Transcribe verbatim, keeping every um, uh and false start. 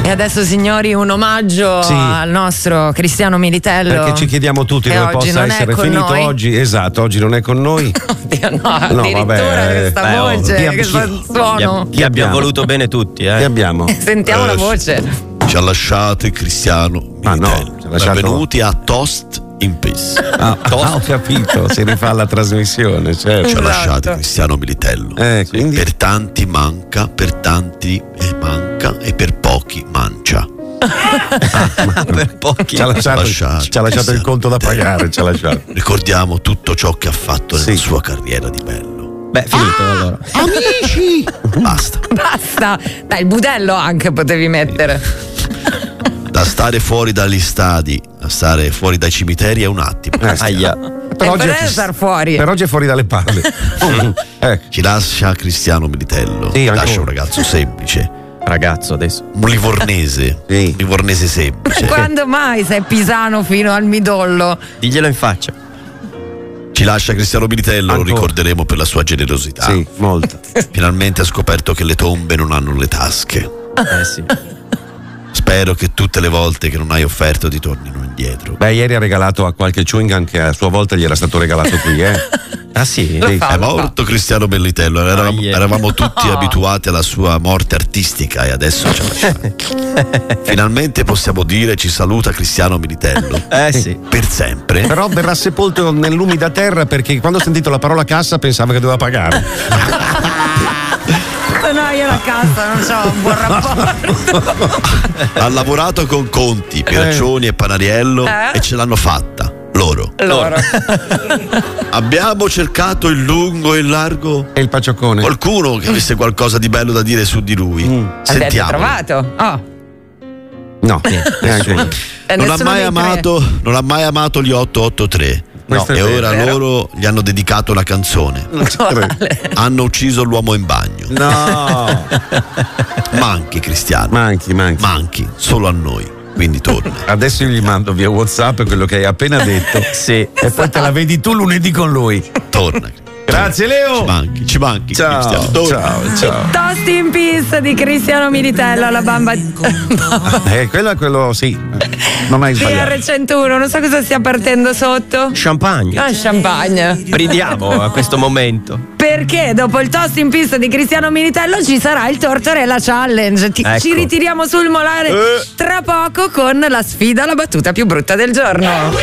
E adesso, signori, un omaggio sì. al nostro Cristiano Militello. Perché ci chiediamo tutti dove possa essere finito noi. oggi. Esatto, oggi non è con noi. Oddio, no, no, addirittura vabbè, questa beh, voce, chi, questo chi, suono. Chi, chi abbiamo voluto bene tutti, eh? Chi abbiamo? Sentiamo Eh, la voce. Ci ha lasciato il Cristiano Ah, no, Militello. ci ha lasciato- Benvenuti a Toast in Peace. Ah, ah, ho capito, si rifà la trasmissione, certo. Ci ha Esatto. lasciato il Cristiano Militello. Eh, quindi Per tanti manca, per tanti eh, manca e per pochi mancia. Per pochi. ci ha lasciato, lasciato. ci ha lasciato il conto da pagare, ci ha lasciato. Ricordiamo tutto ciò che ha fatto nella Sì. sua carriera di bello. Beh, finito allora. Amici! Basta. Basta. Dai, il budello anche potevi mettere. Da stare fuori dagli stadi a stare fuori dai cimiteri è un attimo. Eh, sì. Aia. Per E oggi, per è, star fuori. per oggi è fuori dalle palle. Ecco. Ci lascia Cristiano Militello. Sì, ancora. lascia un ragazzo semplice, Ragazzo, adesso. un livornese, Sì. un livornese semplice. Quando mai sei pisano fino al midollo? Diglielo in faccia. Ci lascia Cristiano Militello, lo Ancora. ricorderemo per la sua generosità. Sì, molto. Finalmente ha scoperto che le tombe non hanno le tasche. Eh sì. Spero che tutte le volte che non hai offerto ti tornino indietro. Beh, ieri ha regalato a qualche chewing gum che a sua volta gli era stato regalato qui, eh. Ah sì? Lo fa, È lo fa. morto Cristiano Militello, eravamo, Ah, yeah. eravamo tutti abituati alla sua morte artistica e adesso ci ha lasciato. Finalmente possiamo dire ci saluta Cristiano Militello. Eh sì. Per sempre. Però verrà sepolto nell'umida terra perché quando ha sentito la parola cassa pensava che doveva pagare. No, io la cassa non c'ho un buon rapporto. Ha lavorato con Conti, Pieraccioni e Panariello Eh? e ce l'hanno fatta. Loro. Loro. Abbiamo cercato il lungo e il largo. E il pacioccone. Qualcuno che avesse qualcosa di bello da dire su di lui. Avete Sentiamo. trovato? Oh. No, neanche io. E Non ha, nessuno mai dei tre. amato, non ha mai amato gli otto otto tre. Questo è E vero. ora loro gli hanno dedicato una canzone. Hanno ucciso l'uomo in bagno. No, Manchi Cristiano. manchi, manchi. Manchi solo a noi. Quindi torna. Adesso io gli mando via WhatsApp quello che hai appena detto. Sì. E poi te la vedi tu lunedì con lui. Torna. Grazie Ci Leo. manchi, ci manchi. Ciao, Cristiano. Torna. ciao, ciao. Toast in Peace di Cristiano Militello, la bamba Eh, quello è quello, sì. Non hai P sbagliato. R centouno, non so cosa stia partendo sotto. Champagne. Ah, champagne. Ridiamo a questo momento. Perché dopo il toast in pista di Cristiano Militello ci sarà il Tortorella Challenge. Ti- Ecco. Ci ritiriamo sul molare tra poco con la sfida alla battuta più brutta del giorno.